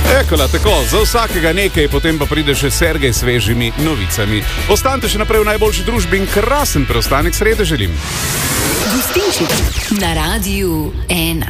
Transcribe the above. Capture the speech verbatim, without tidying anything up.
Ekola, tako, za vsakega nekaj, potem pa pride še Sergej s svežimi novicami. Ostanite še naprej v najboljši družbi in krasen preostanek srede želim. Gostinček na Radiu ena.